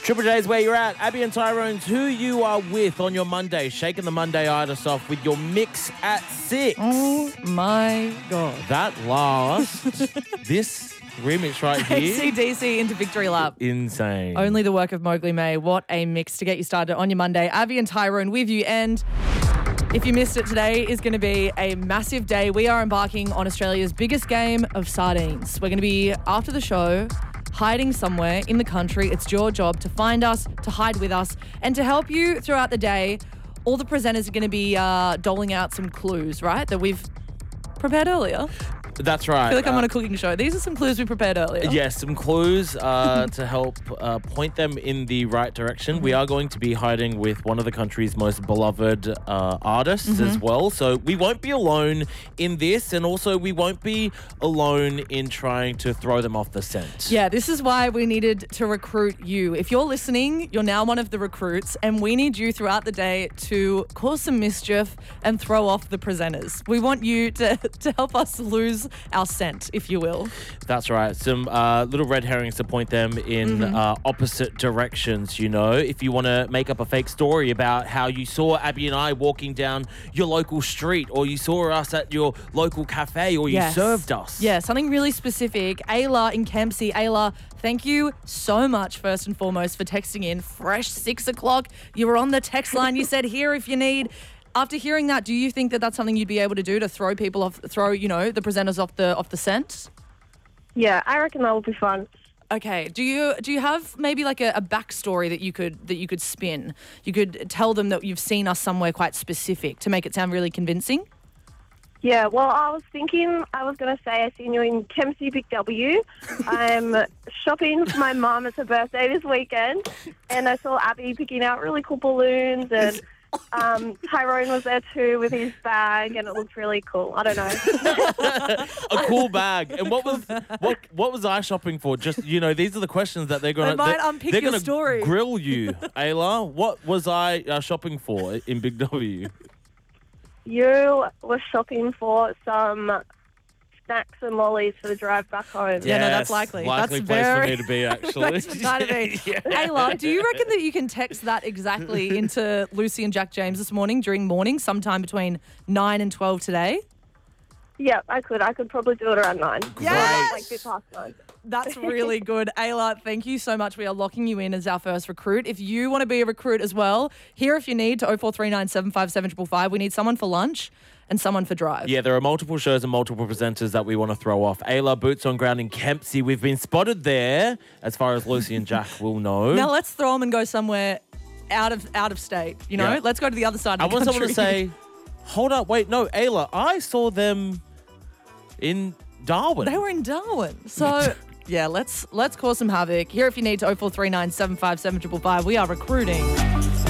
Triple J's where you're at. Abby and Tyrone's who you are with on your Monday. Shaking the Monday itis off with your mix at 6. Oh, my God. That last, this remix right here. AC/DC into Victory Lap. Insane. Only the work of Mowgli May. What a mix to get you started on your Monday. Abby and Tyrone with you. And if you missed it, today is going to be a massive day. We are embarking on Australia's biggest game of sardines. We're going to be, after the show, hiding somewhere in the country. It's your job to find us, to hide with us, and to help you throughout the day. All the presenters are going to be doling out some clues, right, that we've prepared earlier. That's right. I feel like I'm on a cooking show. These are some clues we prepared earlier. Yes, some clues to help point them in the right direction. We are going to be hiding with one of the country's most beloved artists as well. So we won't be alone in this, and also we won't be alone in trying to throw them off the scent. Yeah, this is why we needed to recruit you. If you're listening, you're now one of the recruits, and we need you throughout the day to cause some mischief and throw off the presenters. We want you to help us lose our scent, if you will. That's right. Some little red herrings to point them in opposite directions, you know. If you want to make up a fake story about how you saw Abby and I walking down your local street, or you saw us at your local cafe, or you served us. Yeah, something really specific. Ayla in Kempsey. Ayla, thank you so much, first and foremost, for texting in. Fresh 6 o'clock. You were on the text line. You said, here if you need. After hearing that, do you think that that's something you'd be able to do to throw people off, the presenters off the scent? Yeah, I reckon that would be fun. Okay. Do you have maybe like a backstory that you could spin? You could tell them that you've seen us somewhere quite specific to make it sound really convincing? Yeah, well, I was going to say I seen you in Kempsey Big W. I'm shopping for my mum. It's her birthday this weekend. And I saw Abby picking out really cool balloons, and Tyrone was there too with his bag, and it looked really cool. I don't know. A cool bag. And what was I shopping for? Just, you know, these are the questions that they're going to story. Grill you, Ayla. What was I shopping for in Big W? You were shopping for some snacks and lollies for the drive back home. Yeah, no, that's likely. Likely that's place very, for me to be, actually. That's to be. Yeah. Ayla, do you reckon that you can text that exactly into Lucy and Jack James this morning during morning, sometime between 9 and 12 today? Yeah, I could. I could probably do it around 9. Yes! Like 9. That's really good. Ayla, thank you so much. We are locking you in as our first recruit. If you want to be a recruit as well, here if you need to 0439 757 555. We need someone for lunch and someone for drive. Yeah, there are multiple shows and multiple presenters that we want to throw off. Ayla, boots on ground in Kempsey. We've been spotted there, as far as Lucy and Jack will know. Now let's throw them and go somewhere out of state, you know? Yeah. Let's go to the other side of the want country. someone to say, hold up, wait, no, Ayla, I saw them in Darwin. They were in Darwin. So, yeah, let's cause some havoc. Here if you need to 0439 757 555. We are recruiting.